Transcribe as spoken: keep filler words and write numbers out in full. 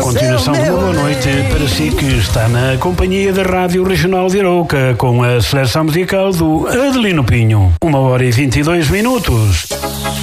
continuação de uma boa noite para si que está na companhia da Rádio Regional de Arouca com a seleção musical do Adelino Pinho. Uma hora e vinte e dois minutos.